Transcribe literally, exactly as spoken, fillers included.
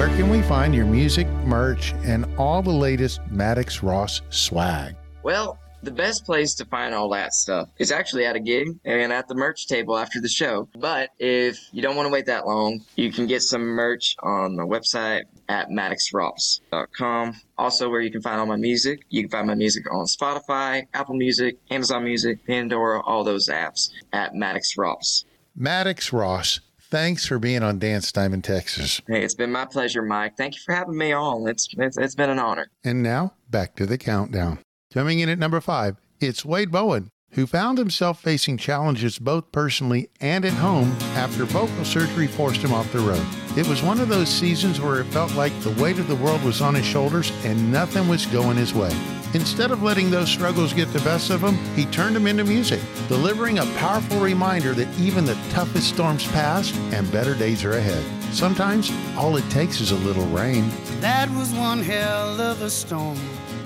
where can we find your music, merch, and all the latest Maddox Ross swag? Well, the best place to find all that stuff is actually at a gig and at the merch table after the show. But if you don't want to wait that long, you can get some merch on my website at maddox ross dot com. Also, where you can find all my music. You can find my music on Spotify, Apple Music, Amazon Music, Pandora, all those apps at Maddox Ross. Maddox Ross, thanks for being on Dance Time in Texas. Hey, it's been my pleasure, Mike. Thank you for having me on. It's, it's, it's been an honor. And now, back to the countdown. Coming in at number five, it's Wade Bowen, who found himself facing challenges both personally and at home after vocal surgery forced him off the road. It was one of those seasons where it felt like the weight of the world was on his shoulders and nothing was going his way. Instead of letting those struggles get the best of him, he turned them into music, delivering a powerful reminder that even the toughest storms pass and better days are ahead. Sometimes all it takes is a little rain. That was one hell of a storm.